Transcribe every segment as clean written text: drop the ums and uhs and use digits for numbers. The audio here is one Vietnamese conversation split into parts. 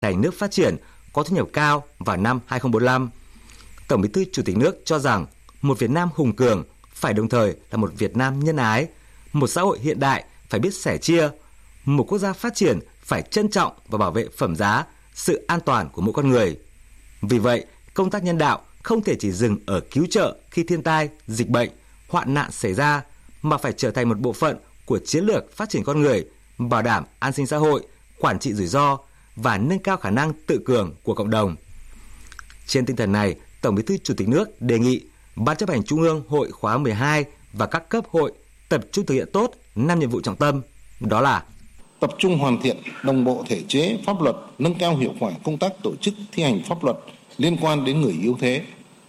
thành nước phát triển có thu nhập cao vào năm 2045. Tổng Bí thư Chủ tịch nước cho rằng một Việt Nam hùng cường phải đồng thời là một Việt Nam nhân ái, một xã hội hiện đại phải biết sẻ chia, một quốc gia phát triển phải trân trọng và bảo vệ phẩm giá, sự an toàn của mỗi con người. Vì vậy, công tác nhân đạo không thể chỉ dừng ở cứu trợ khi thiên tai, dịch bệnh, hoạn nạn xảy ra, mà phải trở thành một bộ phận của chiến lược phát triển con người, bảo đảm an sinh xã hội, quản trị rủi ro và nâng cao khả năng tự cường của cộng đồng. Trên tinh thần này, Tổng Bí thư Chủ tịch nước đề nghị Ban Chấp hành Trung ương Hội khóa 12 và các cấp hội tập trung thực hiện tốt 5 nhiệm vụ trọng tâm, đó là tập trung hoàn thiện đồng bộ thể chế pháp luật, nâng cao hiệu quả công tác tổ chức thi hành pháp luật liên quan đến người yếu thế,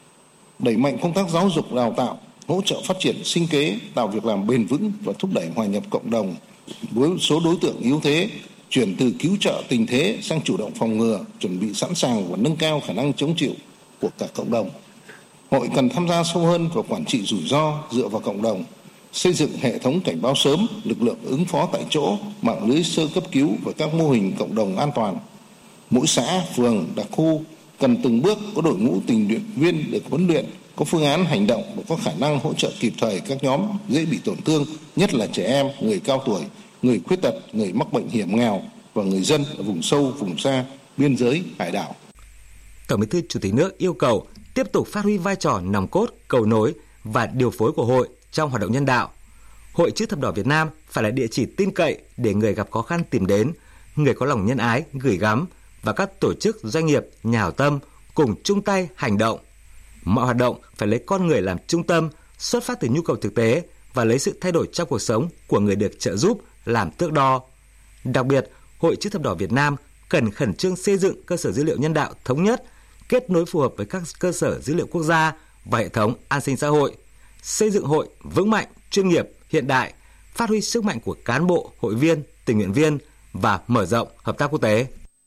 đẩy mạnh công tác giáo dục đào tạo, hỗ trợ phát triển sinh kế, tạo việc làm bền vững và thúc đẩy hòa nhập cộng đồng với số đối tượng yếu thế, chuyển từ cứu trợ tình thế sang chủ động phòng ngừa, chuẩn bị sẵn sàng và nâng cao khả năng chống chịu của cả cộng đồng. Hội cần tham gia sâu hơn vào quản trị rủi ro dựa vào cộng đồng, xây dựng hệ thống cảnh báo sớm, lực lượng ứng phó tại chỗ, mạng lưới sơ cấp cứu và các mô hình cộng đồng an toàn. Mỗi xã, phường, đặc khu cần từng bước có đội ngũ tình nguyện viên được huấn luyện, có phương án hành động và có khả năng hỗ trợ kịp thời các nhóm dễ bị tổn thương, nhất là trẻ em, người cao tuổi, người khuyết tật, người mắc bệnh hiểm nghèo và người dân ở vùng sâu, vùng xa, biên giới, hải đảo. Tổng Bí thư Chủ tịch nước yêu cầu tiếp tục phát huy vai trò nòng cốt, cầu nối và điều phối của hội trong hoạt động nhân đạo. Hội Chữ Thập Đỏ Việt Nam phải là địa chỉ tin cậy để người gặp khó khăn tìm đến, người có lòng nhân ái gửi gắm và các tổ chức, doanh nghiệp, nhà hảo tâm cùng chung tay hành động. Mọi hoạt động phải lấy con người làm trung tâm, xuất phát từ nhu cầu thực tế và lấy sự thay đổi trong cuộc sống của người được trợ giúp làm thước đo. Đặc biệt, Hội Chữ Thập Đỏ Việt Nam cần khẩn trương xây dựng cơ sở dữ liệu nhân đạo thống nhất, kết nối phù hợp với các cơ sở dữ liệu quốc gia và hệ thống an sinh xã hội, xây dựng hội vững mạnh, chuyên nghiệp, hiện đại, phát huy sức mạnh của cán bộ, hội viên, tình nguyện viên và mở rộng hợp tác quốc tế.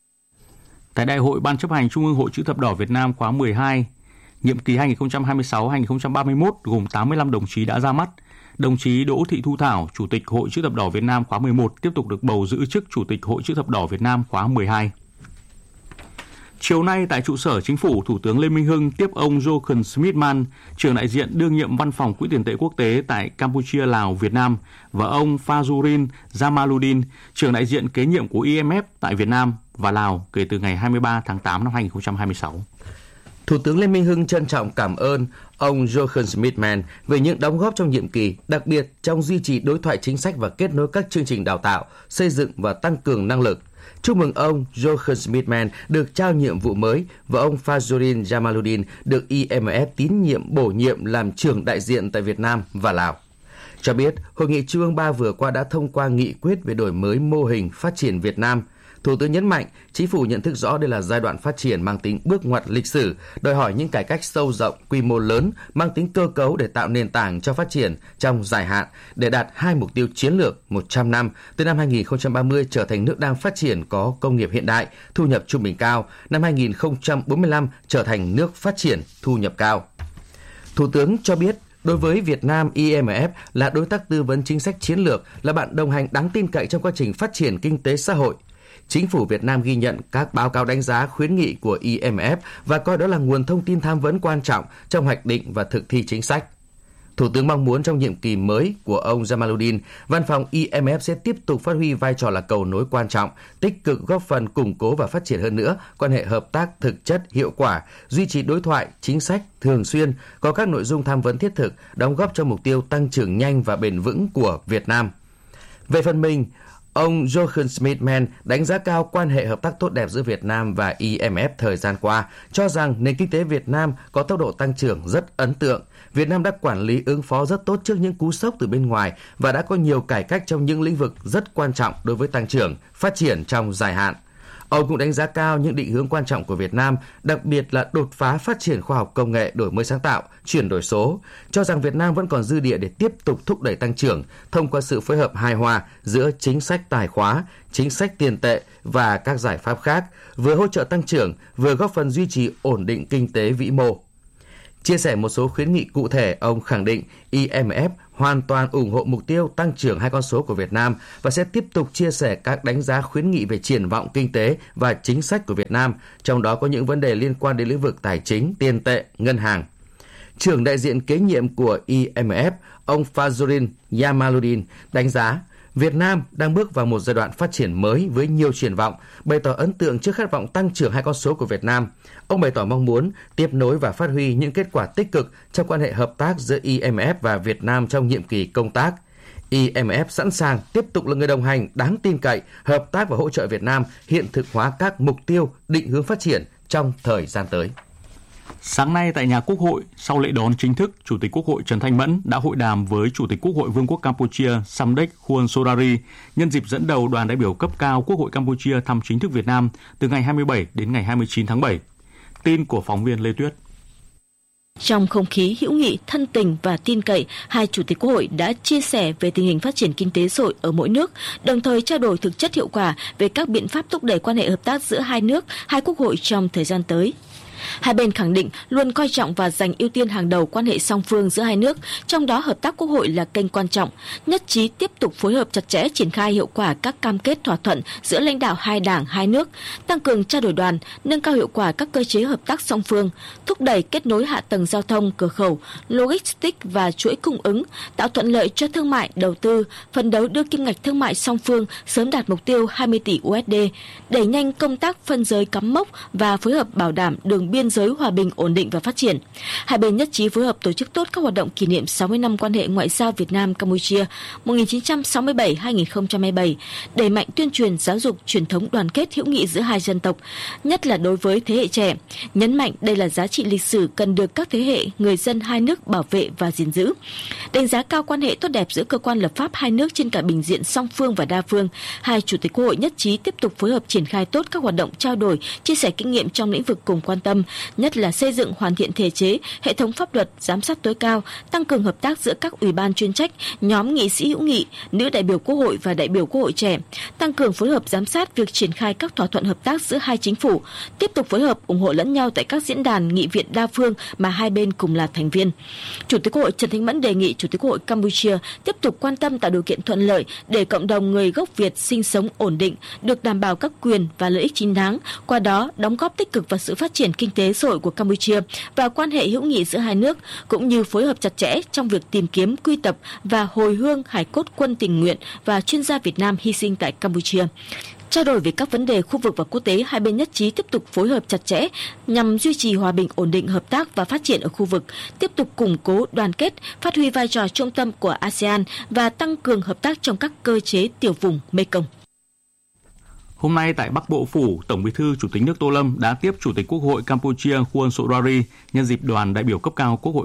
Tại Đại hội Ban Chấp hành Trung ương Hội Chữ Thập Đỏ Việt Nam khóa 12, nhiệm kỳ 2026-2031 gồm 85 đồng chí đã ra mắt. Đồng chí Đỗ Thị Thu Thảo, Chủ tịch Hội Chữ Thập Đỏ Việt Nam khóa 11 tiếp tục được bầu giữ chức Chủ tịch Hội Chữ Thập Đỏ Việt Nam khóa 12. Chiều nay tại trụ sở Chính phủ, Thủ tướng Lê Minh Hưng tiếp ông Jochen Schmidtmann, trưởng đại diện đương nhiệm Văn phòng Quỹ tiền tệ quốc tế tại Campuchia, Lào, Việt Nam và ông Fazludin Jamaluddin, trưởng đại diện kế nhiệm của IMF tại Việt Nam và Lào kể từ ngày 23 tháng 8 năm 2026. Thủ tướng Lê Minh Hưng trân trọng cảm ơn ông Jochen Schmidtmann về những đóng góp trong nhiệm kỳ, đặc biệt trong duy trì đối thoại chính sách và kết nối các chương trình đào tạo, xây dựng và tăng cường năng lực. Chúc mừng ông Jochen Schmidtmann được trao nhiệm vụ mới và ông Fazludin Jamaluddin được IMF tín nhiệm bổ nhiệm làm trưởng đại diện tại Việt Nam và Lào. Cho biết, Hội nghị Trung ương 3 vừa qua đã thông qua nghị quyết về đổi mới mô hình phát triển Việt Nam. Thủ tướng nhấn mạnh, Chính phủ nhận thức rõ đây là giai đoạn phát triển mang tính bước ngoặt lịch sử, đòi hỏi những cải cách sâu rộng, quy mô lớn, mang tính cơ cấu để tạo nền tảng cho phát triển trong dài hạn, để đạt 2 mục tiêu chiến lược 100 năm, từ năm 2030 trở thành nước đang phát triển có công nghiệp hiện đại, thu nhập trung bình cao, năm 2045 trở thành nước phát triển, thu nhập cao. Thủ tướng cho biết, đối với Việt Nam, IMF là đối tác tư vấn chính sách chiến lược, là bạn đồng hành đáng tin cậy trong quá trình phát triển kinh tế xã hội. Chính phủ Việt Nam ghi nhận các báo cáo đánh giá khuyến nghị của IMF và coi đó là nguồn thông tin tham vấn quan trọng trong hoạch định và thực thi chính sách. Thủ tướng mong muốn trong nhiệm kỳ mới của ông Jamaluddin, văn phòng IMF sẽ tiếp tục phát huy vai trò là cầu nối quan trọng, tích cực góp phần củng cố và phát triển hơn nữa quan hệ hợp tác thực chất, hiệu quả, duy trì đối thoại, chính sách thường xuyên, có các nội dung tham vấn thiết thực, đóng góp cho mục tiêu tăng trưởng nhanh và bền vững của Việt Nam. Về phần mình, ông Jochen Schmidtmann đánh giá cao quan hệ hợp tác tốt đẹp giữa Việt Nam và IMF thời gian qua, cho rằng nền kinh tế Việt Nam có tốc độ tăng trưởng rất ấn tượng. Việt Nam đã quản lý ứng phó rất tốt trước những cú sốc từ bên ngoài và đã có nhiều cải cách trong những lĩnh vực rất quan trọng đối với tăng trưởng, phát triển trong dài hạn. Ông cũng đánh giá cao những định hướng quan trọng của Việt Nam, đặc biệt là đột phá phát triển khoa học công nghệ, đổi mới sáng tạo, chuyển đổi số, cho rằng Việt Nam vẫn còn dư địa để tiếp tục thúc đẩy tăng trưởng thông qua sự phối hợp hài hòa giữa chính sách tài khóa, chính sách tiền tệ và các giải pháp khác, vừa hỗ trợ tăng trưởng, vừa góp phần duy trì ổn định kinh tế vĩ mô. Chia sẻ một số khuyến nghị cụ thể, ông khẳng định IMF hoàn toàn ủng hộ mục tiêu tăng trưởng 2 con số của Việt Nam và sẽ tiếp tục chia sẻ các đánh giá khuyến nghị về triển vọng kinh tế và chính sách của Việt Nam, trong đó có những vấn đề liên quan đến lĩnh vực tài chính, tiền tệ, ngân hàng. Trưởng đại diện kế nhiệm của IMF, ông Fazludin Jamaluddin đánh giá Việt Nam đang bước vào một giai đoạn phát triển mới với nhiều triển vọng, bày tỏ ấn tượng trước khát vọng tăng trưởng 2 con số của Việt Nam. Ông bày tỏ mong muốn tiếp nối và phát huy những kết quả tích cực trong quan hệ hợp tác giữa IMF và Việt Nam trong nhiệm kỳ công tác. IMF sẵn sàng tiếp tục là người đồng hành đáng tin cậy, hợp tác và hỗ trợ Việt Nam hiện thực hóa các mục tiêu định hướng phát triển trong thời gian tới. Sáng nay tại nhà Quốc hội, sau lễ đón chính thức, Chủ tịch Quốc hội Trần Thanh Mẫn đã hội đàm với Chủ tịch Quốc hội Vương quốc Campuchia Samdech Khuôn Sodari nhân dịp dẫn đầu đoàn đại biểu cấp cao Quốc hội Campuchia thăm chính thức Việt Nam từ ngày 27 đến ngày 29 tháng 7. Tin của phóng viên Lê Tuyết. Trong không khí hữu nghị, thân tình và tin cậy, hai chủ tịch Quốc hội đã chia sẻ về tình hình phát triển kinh tế xã hội ở mỗi nước, đồng thời trao đổi thực chất hiệu quả về các biện pháp thúc đẩy quan hệ hợp tác giữa hai nước, hai quốc hội trong thời gian tới. Hai bên khẳng định luôn coi trọng và dành ưu tiên hàng đầu quan hệ song phương giữa hai nước, trong đó hợp tác quốc hội là kênh quan trọng, nhất trí tiếp tục phối hợp chặt chẽ triển khai hiệu quả các cam kết thỏa thuận giữa lãnh đạo hai đảng, hai nước, tăng cường trao đổi đoàn, nâng cao hiệu quả các cơ chế hợp tác song phương, thúc đẩy kết nối hạ tầng giao thông, cửa khẩu, logistics và chuỗi cung ứng, tạo thuận lợi cho thương mại, đầu tư, phấn đấu đưa kim ngạch thương mại song phương sớm đạt mục tiêu 20 tỷ USD, đẩy nhanh công tác phân giới cắm mốc và phối hợp bảo đảm đường biên giới hòa bình, ổn định và phát triển. Hai bên nhất trí phối hợp tổ chức tốt các hoạt động kỷ niệm 60 năm quan hệ ngoại giao Việt Nam-Campuchia 1967-2027, đẩy mạnh tuyên truyền giáo dục truyền thống đoàn kết hữu nghị giữa hai dân tộc, nhất là đối với thế hệ trẻ, nhấn mạnh đây là giá trị lịch sử cần được các thế hệ người dân hai nước bảo vệ và gìn giữ. Đánh giá cao quan hệ tốt đẹp giữa cơ quan lập pháp hai nước trên cả bình diện song phương và đa phương, hai chủ tịch Quốc hội nhất trí tiếp tục phối hợp triển khai tốt các hoạt động trao đổi, chia sẻ kinh nghiệm trong lĩnh vực cùng quan tâm, nhất là xây dựng hoàn thiện thể chế, hệ thống pháp luật, giám sát tối cao, tăng cường hợp tác giữa các ủy ban chuyên trách, nhóm nghị sĩ hữu nghị, nữ đại biểu Quốc hội và đại biểu Quốc hội trẻ, tăng cường phối hợp giám sát việc triển khai các thỏa thuận hợp tác giữa hai chính phủ, tiếp tục phối hợp ủng hộ lẫn nhau tại các diễn đàn nghị viện đa phương mà hai bên cùng là thành viên. Chủ tịch Quốc hội Trần Thanh Mẫn đề nghị Chủ tịch Quốc hội Campuchia tiếp tục quan tâm tạo điều kiện thuận lợi để cộng đồng người gốc Việt sinh sống ổn định, được đảm bảo các quyền và lợi ích chính đáng, qua đó đóng góp tích cực vào sự phát triển kinh tế xã hội của Campuchia và quan hệ hữu nghị giữa hai nước, cũng như phối hợp chặt chẽ trong việc tìm kiếm, quy tập và hồi hương hài cốt quân tình nguyện và chuyên gia Việt Nam hy sinh tại Campuchia. Trao đổi về các vấn đề khu vực và quốc tế, hai bên nhất trí tiếp tục phối hợp chặt chẽ nhằm duy trì hòa bình, ổn định, hợp tác và phát triển ở khu vực, tiếp tục củng cố đoàn kết, phát huy vai trò trung tâm của ASEAN và tăng cường hợp tác trong các cơ chế tiểu vùng Mekong. Hôm nay tại Bắc Bộ Phủ, Tổng Bí thư Chủ tịch nước Tô Lâm đã tiếp Chủ tịch Quốc hội Campuchia Khuôn Sodari nhân dịp đoàn đại biểu cấp cao Quốc hội